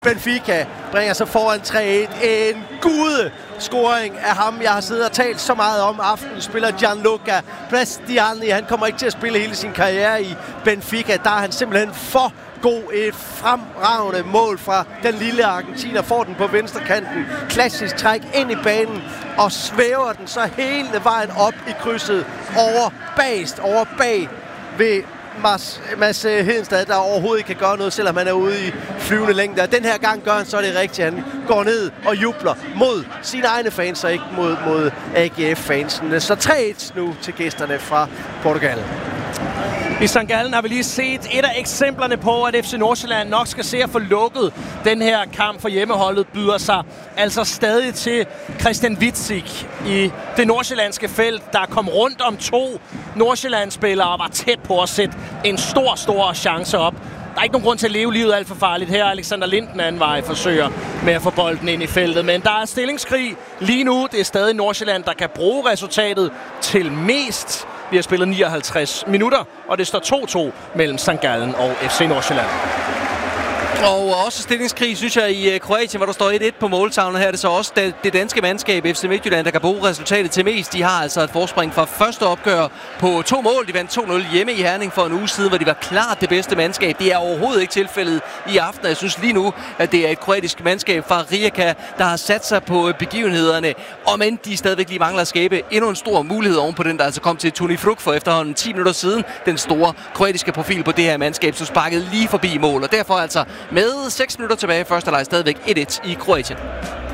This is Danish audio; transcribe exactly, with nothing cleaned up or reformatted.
Benfica bringer sig foran tre et. En gude scoring af ham, jeg har siddet og talt så meget om aftenen. Spiller Gianluca Bastiani. Han kommer ikke til at spille hele sin karriere i Benfica. Der er han simpelthen for god. Et fremragende mål fra den lille argentiner. Får den på venstre kanten. Klassisk træk ind i banen og svæver den så hele vejen op i krydset over bagst, over bag ved Mads, Mads Hedenstad, der overhovedet ikke kan gøre noget, selvom han er ude i flyvende længder. Den her gang gør han så det rigtigt. Han går ned og jubler mod sine egne fans og ikke mod, mod A G F-fansen. Så tre et nu til gæsterne fra Portugal. I Sankt Gallen har vi lige set et af eksemplerne på, at F C Nordsjælland nok skal se at få lukket den her kamp for hjemmeholdet, byder sig altså stadig til Christian Witzig i det nordsjællandske felt, der kom rundt om to Nordsjælland-spillere og var tæt på at sætte en stor, stor chance op. Der er ikke nogen grund til at leve livet alt for farligt. Her Alexander Linden anden vej forsøger med at få bolden ind i feltet. Men der er stillingskrig lige nu. Det er stadig Nordsjælland, der kan bruge resultatet til mest. Vi har spillet nioghalvtreds minutter, og det står to to mellem Sankt Gallen og F C Nordsjælland. Og også stillingskrig, synes jeg, i Kroatien, hvor der står et et på måltavlen. Her er det så også det, det danske mandskab, F C Midtjylland, der kan bruge resultatet til mest. De har altså et forspring fra første opgør på to mål. De vandt to nul hjemme i Herning for en uge siden, hvor de var klart det bedste mandskab. Det er overhovedet ikke tilfældet i aften. Jeg synes lige nu, at det er et kroatisk mandskab fra Rijeka, der har sat sig på begivenhederne. Og men de stadigvæk lige mangler at skabe endnu en stor mulighed oven på den, der altså kom til Toni Fruk for efterhånden ti minutter siden. Den store kroatiske profil på det her mandskab, som sparkede lige forbi mål. Og derfor altså med seks minutter tilbage, første leg stadigvæk et et i Kroatien.